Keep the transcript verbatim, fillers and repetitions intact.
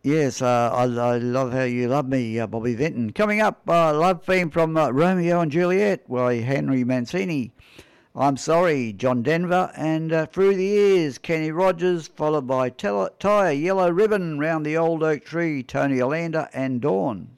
Yes, uh, I, I love how you love me, uh, Bobby Vinton. Coming up, uh, love theme from uh, Romeo and Juliet by Henry Mancini. I'm Sorry, John Denver, and uh, Through the Years, Kenny Rogers, followed by Tie a Yellow Ribbon Round the Old Oak Tree, Tony Orlando and Dawn.